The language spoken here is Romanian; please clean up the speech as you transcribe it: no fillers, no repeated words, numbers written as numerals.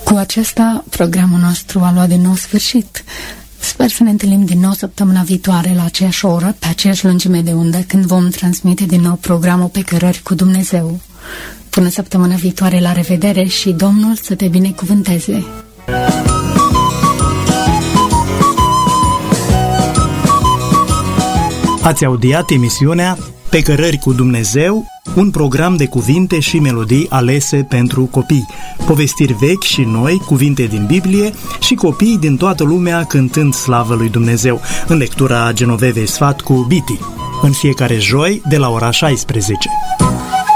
Cu acesta, programul nostru a luat din nou sfârșit. Sper să ne întâlnim din nou săptămâna viitoare la aceeași oră, pe aceeași lungime de undă, când vom transmite din nou programul Pe Cărări cu Dumnezeu. Până săptămâna viitoare, la revedere și Domnul să te binecuvânteze! Ați audiat emisiunea Pe Cărări cu Dumnezeu, un program de cuvinte și melodii alese pentru copii, povestiri vechi și noi, cuvinte din Biblie și copii din toată lumea cântând slavă lui Dumnezeu, în lectura Genovevei Sfat cu Biti, în fiecare joi de la ora 16.